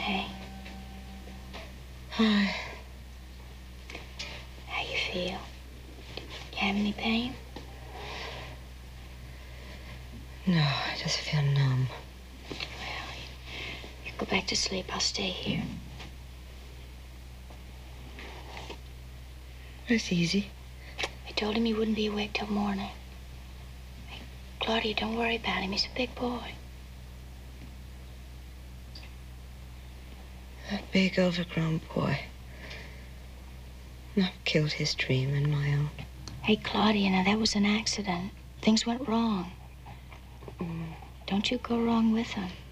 okay? Hi. How you feel? You have any pain? No, I just feel numb. Well, you go back to sleep. I'll stay here. That's easy. I told him he wouldn't be awake till morning. Hey, Claudia, don't worry about him. He's a big boy. A big, overgrown boy. I've killed his dream and my own. Hey, Claudia, now that was an accident. Things went wrong. Don't you go wrong with him.